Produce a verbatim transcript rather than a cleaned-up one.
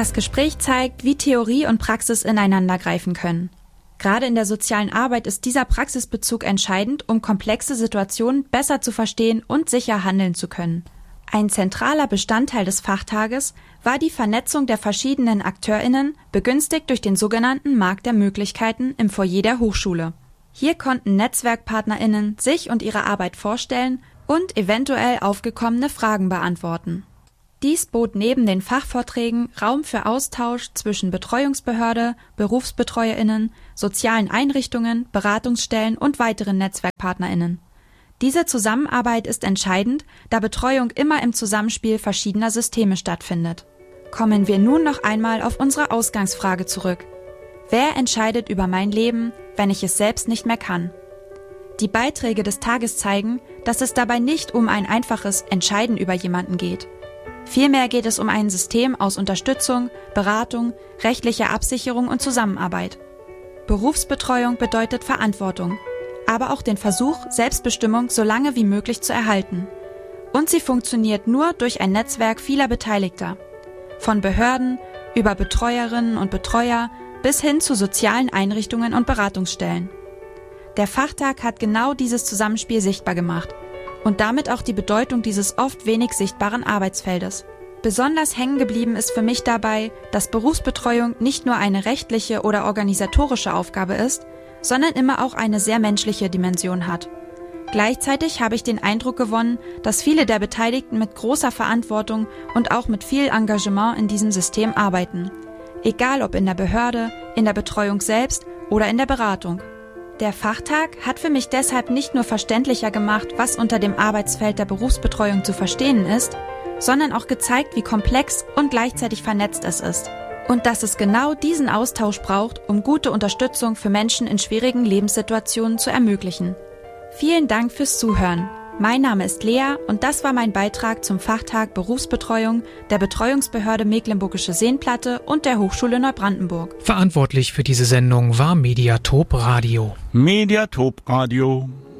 Das Gespräch zeigt, wie Theorie und Praxis ineinander greifen können. Gerade in der sozialen Arbeit ist dieser Praxisbezug entscheidend, um komplexe Situationen besser zu verstehen und sicher handeln zu können. Ein zentraler Bestandteil des Fachtages war die Vernetzung der verschiedenen AkteurInnen, begünstigt durch den sogenannten Markt der Möglichkeiten im Foyer der Hochschule. Hier konnten NetzwerkpartnerInnen sich und ihre Arbeit vorstellen und eventuell aufgekommene Fragen beantworten. Dies bot neben den Fachvorträgen Raum für Austausch zwischen Betreuungsbehörde, BerufsbetreuerInnen, sozialen Einrichtungen, Beratungsstellen und weiteren NetzwerkpartnerInnen. Diese Zusammenarbeit ist entscheidend, da Betreuung immer im Zusammenspiel verschiedener Systeme stattfindet. Kommen wir nun noch einmal auf unsere Ausgangsfrage zurück. Wer entscheidet über mein Leben, wenn ich es selbst nicht mehr kann? Die Beiträge des Tages zeigen, dass es dabei nicht um ein einfaches Entscheiden über jemanden geht. Vielmehr geht es um ein System aus Unterstützung, Beratung, rechtlicher Absicherung und Zusammenarbeit. Berufsbetreuung bedeutet Verantwortung, aber auch den Versuch, Selbstbestimmung so lange wie möglich zu erhalten. Und sie funktioniert nur durch ein Netzwerk vieler Beteiligter. Von Behörden über Betreuerinnen und Betreuer bis hin zu sozialen Einrichtungen und Beratungsstellen. Der Fachtag hat genau dieses Zusammenspiel sichtbar gemacht und damit auch die Bedeutung dieses oft wenig sichtbaren Arbeitsfeldes. Besonders hängen geblieben ist für mich dabei, dass Berufsbetreuung nicht nur eine rechtliche oder organisatorische Aufgabe ist, sondern immer auch eine sehr menschliche Dimension hat. Gleichzeitig habe ich den Eindruck gewonnen, dass viele der Beteiligten mit großer Verantwortung und auch mit viel Engagement in diesem System arbeiten. Egal ob in der Behörde, in der Betreuung selbst oder in der Beratung. Der Fachtag hat für mich deshalb nicht nur verständlicher gemacht, was unter dem Arbeitsfeld der Berufsbetreuung zu verstehen ist, sondern auch gezeigt, wie komplex und gleichzeitig vernetzt es ist. Und dass es genau diesen Austausch braucht, um gute Unterstützung für Menschen in schwierigen Lebenssituationen zu ermöglichen. Vielen Dank fürs Zuhören. Mein Name ist Lea und das war mein Beitrag zum Fachtag Berufsbetreuung der Betreuungsbehörde Mecklenburgische Seenplatte und der Hochschule Neubrandenburg. Verantwortlich für diese Sendung war Mediatop Radio. Mediatop Radio.